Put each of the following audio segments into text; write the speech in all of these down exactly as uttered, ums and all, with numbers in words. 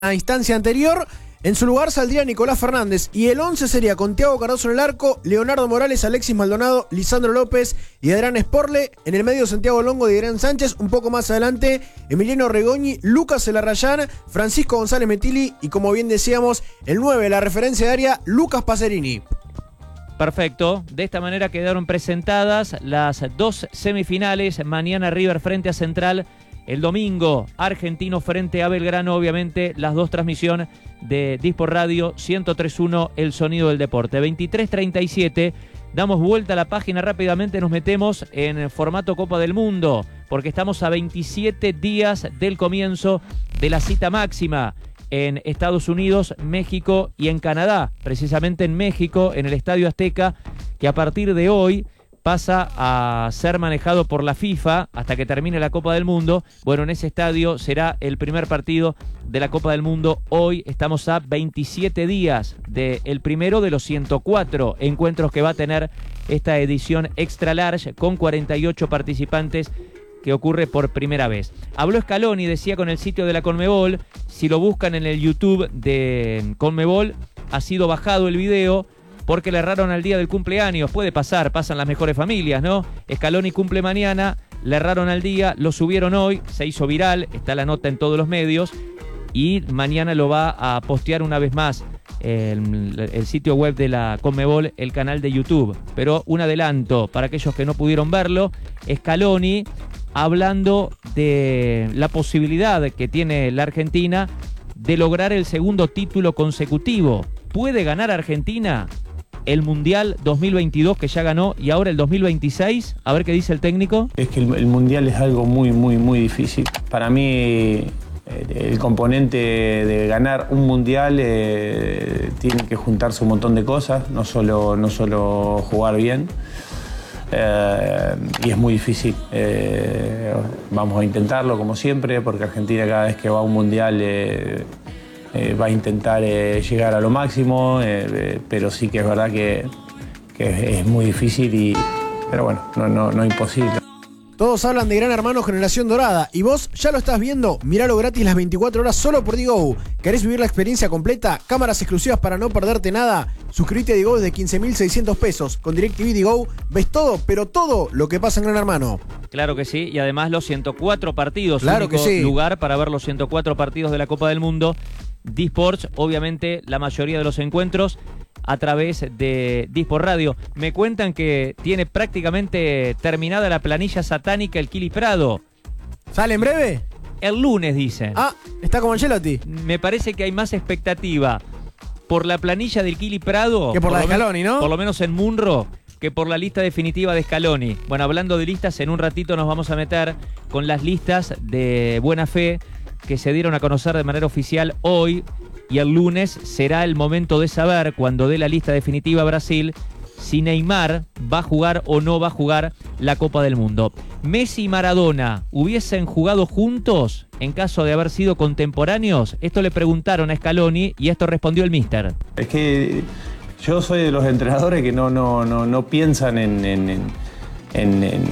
la instancia anterior. En su lugar saldría Nicolás Fernández y el once sería con Thiago Cardoso en el arco, Leonardo Morales, Alexis Maldonado, Lisandro López y Adrián Sporle. En el medio Santiago Longo y Adrián Sánchez. Un poco más adelante Emiliano Regoñi, Lucas Elarrayán, Francisco González Metilli y, como bien decíamos, el nueve, la referencia de área, Lucas Pacerini. Perfecto, de esta manera quedaron presentadas las dos semifinales. Mañana River frente a Central, el domingo Argentino frente a Belgrano. Obviamente las dos transmisiones de Disport Radio ciento tres punto uno, el sonido del deporte. Veintitrés treinta y siete, damos vuelta a la página rápidamente, nos metemos en formato Copa del Mundo, porque estamos a veintisiete días del comienzo de la cita máxima en Estados Unidos, México y en Canadá. Precisamente en México, en el Estadio Azteca, que a partir de hoy pasa a ser manejado por la FIFA hasta que termine la Copa del Mundo. Bueno, en ese estadio será el primer partido de la Copa del Mundo. Hoy estamos a veintisiete días del primero de los ciento cuatro encuentros que va a tener esta edición extra large con cuarenta y ocho participantes, que ocurre por primera vez. Habló Scaloni, decía, con el sitio de la Conmebol. Si lo buscan en el YouTube de Conmebol, ha sido bajado el video porque le erraron al día del cumpleaños. Puede pasar, pasan las mejores familias, ¿no? Scaloni cumple mañana, le erraron al día, lo subieron hoy, se hizo viral, está la nota en todos los medios y mañana lo va a postear una vez más el, el sitio web de la Conmebol, el canal de YouTube. Pero un adelanto para aquellos que no pudieron verlo: Scaloni hablando de la posibilidad que tiene la Argentina de lograr el segundo título consecutivo. ¿Puede ganar Argentina el Mundial dos mil veintidós que ya ganó y ahora el dos mil veintiséis? A ver qué dice el técnico. Es que el, el Mundial es algo muy, muy, muy difícil. Para mí el, el componente de ganar un Mundial eh, tiene que juntarse un montón de cosas, no solo, no solo jugar bien. Eh, y es muy difícil. Eh, vamos a intentarlo como siempre, porque Argentina cada vez que va a un Mundial eh, eh, va a intentar eh, llegar a lo máximo, eh, eh, pero sí que es verdad que, que es muy difícil, y, pero bueno, no, no, no imposible. Todos hablan de Gran Hermano Generación Dorada y vos ya lo estás viendo. Míralo gratis las veinticuatro horas solo por Digo. ¿Querés vivir la experiencia completa? Cámaras exclusivas para no perderte nada. Suscríbete a Digo desde quince mil seiscientos pesos. Con DirecTV Digo ves todo, pero todo lo que pasa en Gran Hermano. Claro que sí, y además los ciento cuatro partidos. Claro único que sí. Lugar para ver los ciento cuatro partidos de la Copa del Mundo. Disports, obviamente la mayoría de los encuentros a través de Disport Radio. Me cuentan que tiene prácticamente terminada la planilla satánica el Kili Prado. ¿Sale en breve? El lunes, dicen. Ah, está como Ancelotti. Me parece que hay más expectativa por la planilla del Kili Prado que por, por la de Scaloni, ¿no? Por lo menos en Munro, que por la lista definitiva de Scaloni. Bueno, hablando de listas, en un ratito nos vamos a meter con las listas de buena fe que se dieron a conocer de manera oficial hoy, y el lunes será el momento de saber, cuando dé la lista definitiva Brasil, si Neymar va a jugar o no va a jugar la Copa del Mundo. ¿Messi y Maradona hubiesen jugado juntos en caso de haber sido contemporáneos? Esto le preguntaron a Scaloni y esto respondió el míster. Es que yo soy de los entrenadores que no, no, no, no piensan en, en, en, en, en,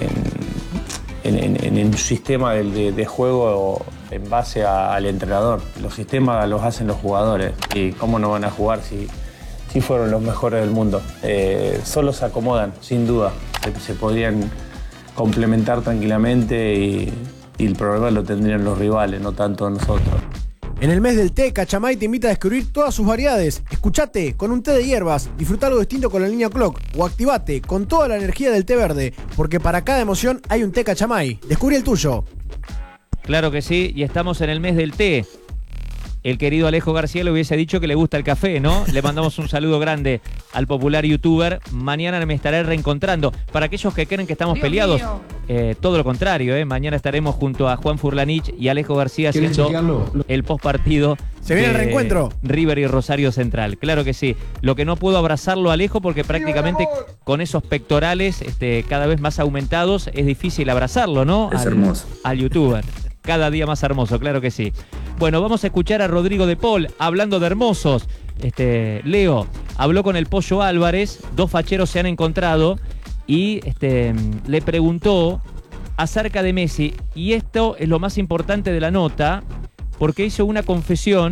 en, en, en el sistema de, de, de juego en base a, al entrenador. Los sistemas los hacen los jugadores. ¿Y cómo no van a jugar si, si fueron los mejores del mundo? Eh, solo se acomodan, sin duda. Se, se podrían complementar tranquilamente y, y el problema lo tendrían los rivales, no tanto nosotros. En el mes del té, Cachamay te invita a descubrir todas sus variedades. Escuchate con un té de hierbas, disfruta algo distinto con la línea Clock o activate con toda la energía del té verde, porque para cada emoción hay un té Cachamay. Descubrí el tuyo. Claro que sí, y estamos en el mes del té. El querido Alejo García le hubiese dicho que le gusta el café, ¿no? Le mandamos un saludo grande al popular youtuber. Mañana me estaré reencontrando. Para aquellos que creen que estamos Dios peleados, eh, todo lo contrario, ¿eh? Mañana estaremos junto a Juan Furlanich y Alejo García haciendo el postpartido. ¿Se viene el reencuentro? River y Rosario Central, claro que sí. Lo que no puedo abrazarlo a Alejo porque prácticamente con esos pectorales este, cada vez más aumentados es difícil abrazarlo, ¿no? Es al, hermoso. Al youtuber. Cada día más hermoso, claro que sí. Bueno, vamos a escuchar a Rodrigo de Paul hablando de hermosos. Este, Leo habló con el Pollo Álvarez, dos facheros se han encontrado y este, le preguntó acerca de Messi. Y esto es lo más importante de la nota, porque hizo una confesión